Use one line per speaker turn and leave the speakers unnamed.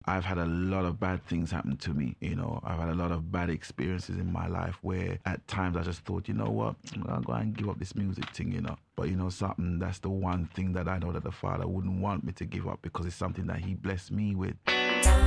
I've had a lot of bad things happen to me. I've had a lot of bad experiences in my life where at times I just thought, you know what, I'm gonna go and give up this music thing. But something, that's the one thing that I know that the Father wouldn't want me to give up because it's something that He blessed me with.